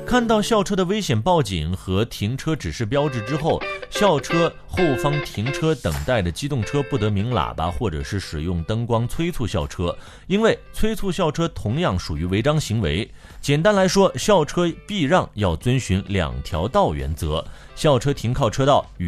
看到校车的危险报警和停车指示标志之后，校车后方停车等待的机动车不得鸣喇叭或者是使用灯光催促校车，因为催促校车同样属于违章行为。简单来说，校车避让要遵循2条道原则，校车停靠车道与